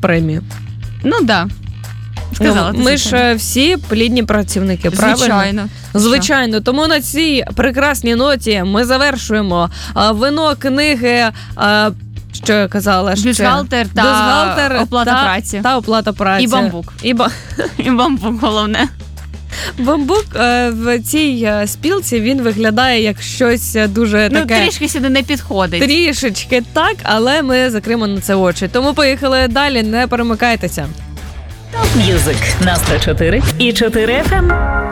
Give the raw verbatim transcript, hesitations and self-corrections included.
премію. Ну, так. Да. Сказала, ну, ми ж всі плідні працівники, правильно? Звичайно. Звичайно. Що? Тому на цій прекрасній ноті ми завершуємо а, вино, книги, а, що я казала? Бюстгальтер та Бюстгальтер оплата та, праці. Та оплата праці. І бамбук. І, ба... І бамбук, головне. Бамбук е, в цій е, спілці, він виглядає як щось дуже ну, таке... Ну, трішки сюди не підходить. Трішечки так, але ми закриємо на це очі. Тому поїхали далі, не перемикайтеся. Топ М'юзик на сто чотири і чотири еф ем.